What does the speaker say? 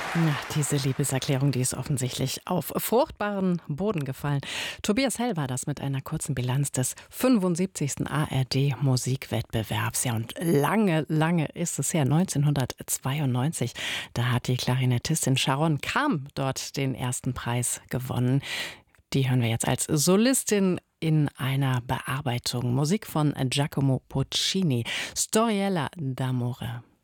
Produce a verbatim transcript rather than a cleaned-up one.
Ja, diese Liebeserklärung, die ist offensichtlich auf fruchtbaren Boden gefallen. Tobias Hell war das mit einer kurzen Bilanz des fünfundsiebzigsten A R D-Musikwettbewerbs. Ja, und lange, lange ist es her, neunzehnhundertzweiundneunzig. Da hat die Klarinettistin Sharon Kam dort den ersten Preis gewonnen. Die hören wir jetzt als Solistin in einer Bearbeitung. Musik von Giacomo Puccini, Storiella d'amore.